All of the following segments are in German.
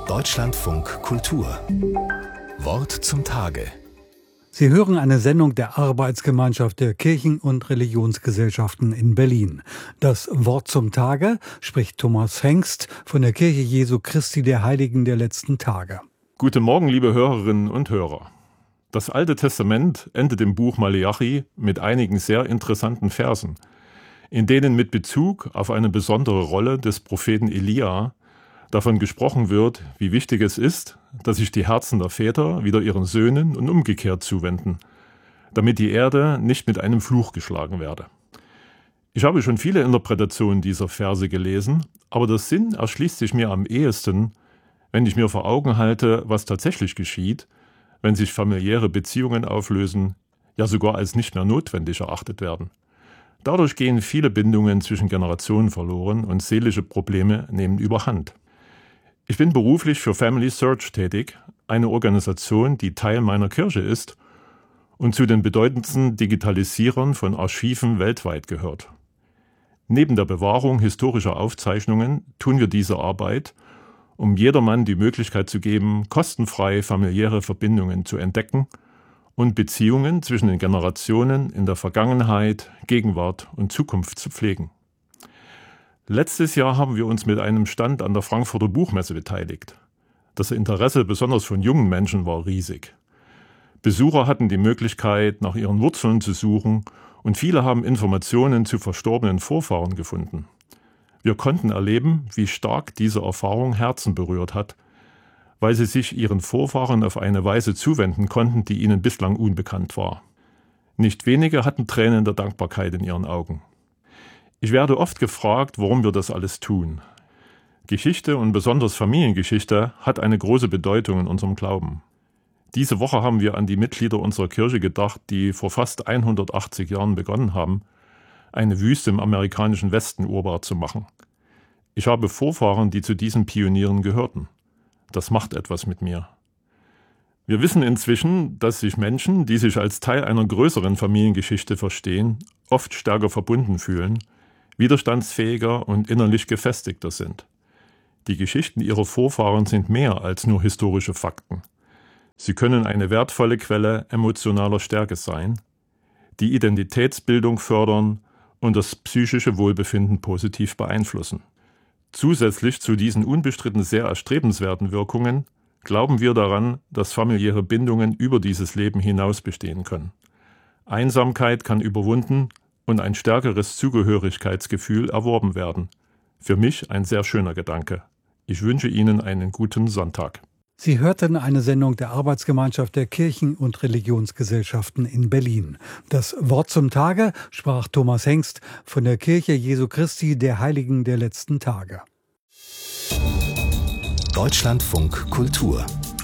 Deutschlandfunk Kultur. Wort zum Tage. Sie hören eine Sendung der Arbeitsgemeinschaft der Kirchen- und Religionsgesellschaften in Berlin. Das Wort zum Tage spricht Thomas Hengst von der Kirche Jesu Christi der Heiligen der letzten Tage. Guten Morgen, liebe Hörerinnen und Hörer. Das Alte Testament endet im Buch Maleachi mit einigen sehr interessanten Versen, in denen mit Bezug auf eine besondere Rolle des Propheten Elia davon gesprochen wird, wie wichtig es ist, dass sich die Herzen der Väter wieder ihren Söhnen und umgekehrt zuwenden, damit die Erde nicht mit einem Fluch geschlagen werde. Ich habe schon viele Interpretationen dieser Verse gelesen, aber der Sinn erschließt sich mir am ehesten, wenn ich mir vor Augen halte, was tatsächlich geschieht, wenn sich familiäre Beziehungen auflösen, ja sogar als nicht mehr notwendig erachtet werden. Dadurch gehen viele Bindungen zwischen Generationen verloren und seelische Probleme nehmen überhand. Ich bin beruflich für Family Search tätig, eine Organisation, die Teil meiner Kirche ist und zu den bedeutendsten Digitalisierern von Archiven weltweit gehört. Neben der Bewahrung historischer Aufzeichnungen tun wir diese Arbeit, um jedermann die Möglichkeit zu geben, kostenfrei familiäre Verbindungen zu entdecken und Beziehungen zwischen den Generationen in der Vergangenheit, Gegenwart und Zukunft zu pflegen. Letztes Jahr haben wir uns mit einem Stand an der Frankfurter Buchmesse beteiligt. Das Interesse besonders von jungen Menschen war riesig. Besucher hatten die Möglichkeit, nach ihren Wurzeln zu suchen und viele haben Informationen zu verstorbenen Vorfahren gefunden. Wir konnten erleben, wie stark diese Erfahrung Herzen berührt hat, weil sie sich ihren Vorfahren auf eine Weise zuwenden konnten, die ihnen bislang unbekannt war. Nicht wenige hatten Tränen der Dankbarkeit in ihren Augen. Ich werde oft gefragt, warum wir das alles tun. Geschichte und besonders Familiengeschichte hat eine große Bedeutung in unserem Glauben. Diese Woche haben wir an die Mitglieder unserer Kirche gedacht, die vor fast 180 Jahren begonnen haben, eine Wüste im amerikanischen Westen urbar zu machen. Ich habe Vorfahren, die zu diesen Pionieren gehörten. Das macht etwas mit mir. Wir wissen inzwischen, dass sich Menschen, die sich als Teil einer größeren Familiengeschichte verstehen, oft stärker verbunden fühlen, widerstandsfähiger und innerlich gefestigter sind. Die Geschichten ihrer Vorfahren sind mehr als nur historische Fakten. Sie können eine wertvolle Quelle emotionaler Stärke sein, die Identitätsbildung fördern und das psychische Wohlbefinden positiv beeinflussen. Zusätzlich zu diesen unbestritten sehr erstrebenswerten Wirkungen glauben wir daran, dass familiäre Bindungen über dieses Leben hinaus bestehen können. Einsamkeit kann überwunden und ein stärkeres Zugehörigkeitsgefühl erworben werden. Für mich ein sehr schöner Gedanke. Ich wünsche Ihnen einen guten Sonntag. Sie hörten eine Sendung der Arbeitsgemeinschaft der Kirchen- und Religionsgesellschaften in Berlin. Das Wort zum Tage sprach Thomas Hengst von der Kirche Jesu Christi der Heiligen der letzten Tage. Deutschlandfunk Kultur.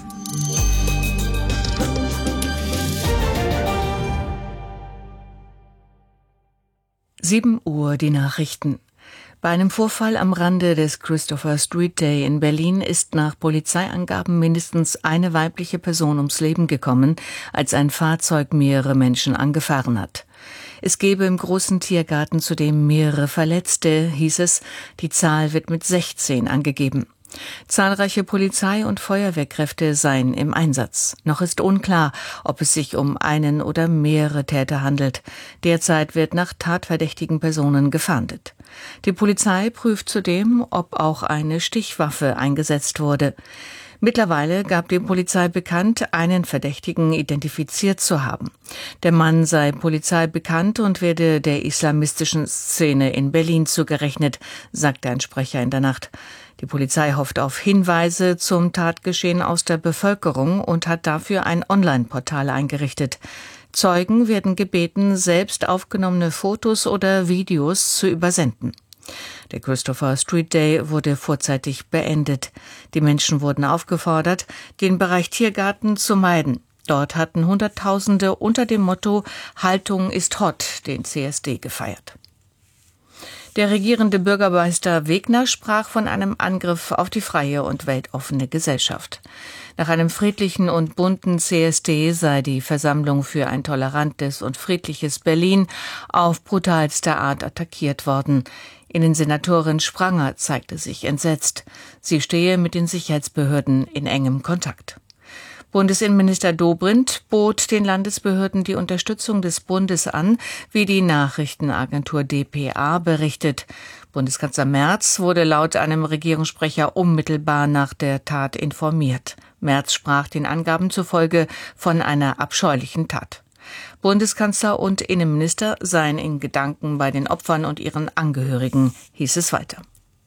Uhr die Nachrichten. Bei einem Vorfall am Rande des Christopher Street Day in Berlin ist nach Polizeiangaben mindestens eine weibliche Person ums Leben gekommen, als ein Fahrzeug mehrere Menschen angefahren hat. Es gebe im großen Tiergarten zudem mehrere Verletzte, hieß es. Die Zahl wird mit 16 angegeben. Zahlreiche Polizei- und Feuerwehrkräfte seien im Einsatz. Noch ist unklar, ob es sich um einen oder mehrere Täter handelt. Derzeit wird nach tatverdächtigen Personen gefahndet. Die Polizei prüft zudem, ob auch eine Stichwaffe eingesetzt wurde. Mittlerweile gab die Polizei bekannt, einen Verdächtigen identifiziert zu haben. Der Mann sei Polizei bekannt und werde der islamistischen Szene in Berlin zugerechnet, sagte ein Sprecher in der Nacht. Die Polizei hofft auf Hinweise zum Tatgeschehen aus der Bevölkerung und hat dafür ein Online-Portal eingerichtet. Zeugen werden gebeten, selbst aufgenommene Fotos oder Videos zu übersenden. Der Christopher Street Day wurde vorzeitig beendet. Die Menschen wurden aufgefordert, den Bereich Tiergarten zu meiden. Dort hatten Hunderttausende unter dem Motto »Haltung ist hot« den CSD gefeiert. Der regierende Bürgermeister Wegner sprach von einem Angriff auf die freie und weltoffene Gesellschaft. Nach einem friedlichen und bunten CSD sei die Versammlung für ein tolerantes und friedliches Berlin auf brutalste Art attackiert worden. Innensenatorin Spranger zeigte sich entsetzt. Sie stehe mit den Sicherheitsbehörden in engem Kontakt. Bundesinnenminister Dobrindt bot den Landesbehörden die Unterstützung des Bundes an, wie die Nachrichtenagentur dpa berichtet. Bundeskanzler Merz wurde laut einem Regierungssprecher unmittelbar nach der Tat informiert. Merz sprach den Angaben zufolge von einer abscheulichen Tat. Bundeskanzler und Innenminister seien in Gedanken bei den Opfern und ihren Angehörigen, hieß es weiter.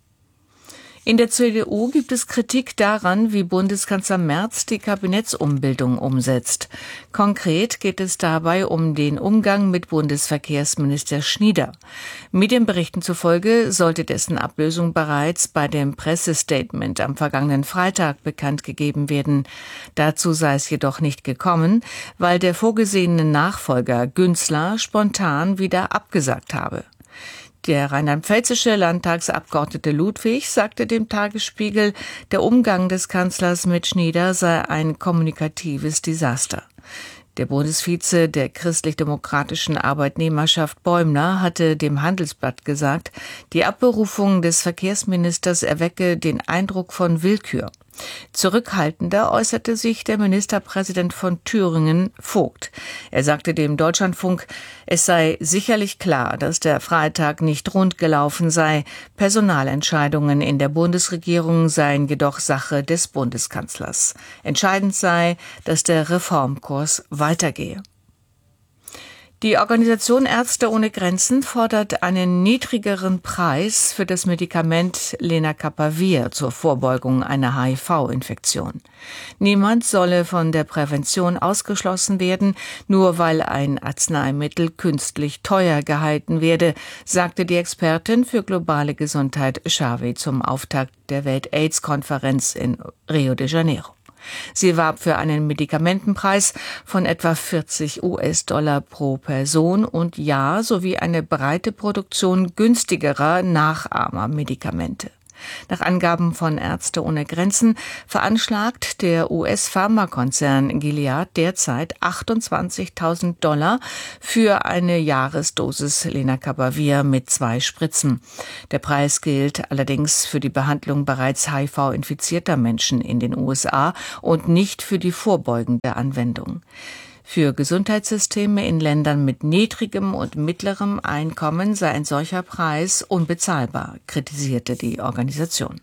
In der CDU gibt es Kritik daran, wie Bundeskanzler Merz die Kabinettsumbildung umsetzt. Konkret geht es dabei um den Umgang mit Bundesverkehrsminister Schnieder. Medienberichten zufolge sollte dessen Ablösung bereits bei dem Pressestatement am vergangenen Freitag bekannt gegeben werden. Dazu sei es jedoch nicht gekommen, weil der vorgesehene Nachfolger Günzler spontan wieder abgesagt habe. Der rheinland-pfälzische Landtagsabgeordnete Ludwig sagte dem Tagesspiegel, der Umgang des Kanzlers mit Schnieder sei ein kommunikatives Desaster. Der Bundesvize der christlich-demokratischen Arbeitnehmerschaft Bäumler hatte dem Handelsblatt gesagt, die Abberufung des Verkehrsministers erwecke den Eindruck von Willkür. Zurückhaltender äußerte sich der Ministerpräsident von Thüringen, Vogt. Er sagte dem Deutschlandfunk, es sei sicherlich klar, dass der Freitag nicht rund gelaufen sei. Personalentscheidungen in der Bundesregierung seien jedoch Sache des Bundeskanzlers. Entscheidend sei, dass der Reformkurs weitergehe. Die Organisation Ärzte ohne Grenzen fordert einen niedrigeren Preis für das Medikament Lenacapavir zur Vorbeugung einer HIV-Infektion. Niemand solle von der Prävention ausgeschlossen werden, nur weil ein Arzneimittel künstlich teuer gehalten werde, sagte die Expertin für globale Gesundheit Xavi zum Auftakt der Welt-AIDS-Konferenz in Rio de Janeiro. Sie warb für einen Medikamentenpreis von etwa $40 pro Person und Jahr sowie eine breite Produktion günstigerer Nachahmermedikamente. Nach Angaben von Ärzte ohne Grenzen veranschlagt der US-Pharmakonzern Gilead derzeit $28.000 für eine Jahresdosis Lenacapavir mit 2 Spritzen. Der Preis gilt allerdings für die Behandlung bereits HIV-infizierter Menschen in den USA und nicht für die vorbeugende Anwendung. Für Gesundheitssysteme in Ländern mit niedrigem und mittlerem Einkommen sei ein solcher Preis unbezahlbar, kritisierte die Organisation.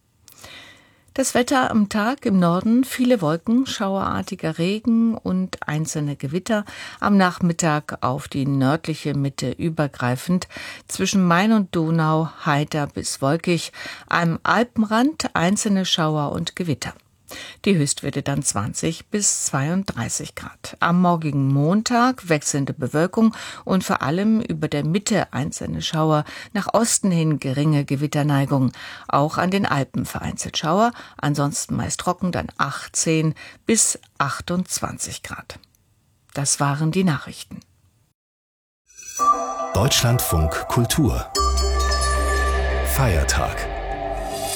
Das Wetter am Tag im Norden, viele Wolken, schauerartiger Regen und einzelne Gewitter. Am Nachmittag auf die nördliche Mitte übergreifend. Zwischen Main und Donau heiter bis wolkig. Am Alpenrand einzelne Schauer und Gewitter. Die Höchstwerte dann 20 bis 32 Grad. Am morgigen Montag wechselnde Bewölkung und vor allem über der Mitte einzelne Schauer, nach Osten hin geringe Gewitterneigung. Auch an den Alpen vereinzelt Schauer, ansonsten meist trocken, dann 18 bis 28 Grad. Das waren die Nachrichten. Deutschlandfunk Kultur Feiertag.